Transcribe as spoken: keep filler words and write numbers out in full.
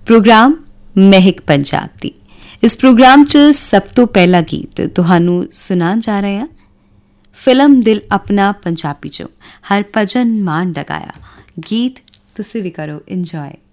Programme महक पंजाब दी। इस programme च सब तो पहला गीत तुहानू सुनान जा रहे हैं फिल्म दिल अपना पंजाबी चो हरभजन मान दा गाया गीत। तुसी भी करो इंजॉय।